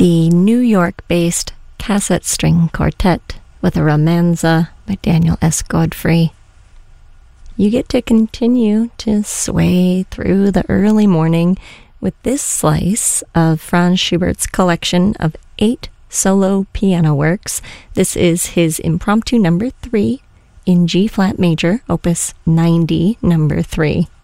the New York-based Cassette String Quartet with a Romanza by Daniel S. Godfrey. You get to continue to sway through the early morning with this slice of Franz Schubert's collection of 8 solo piano works. This is his Impromptu number 3 in G-flat major, opus 90, number 3.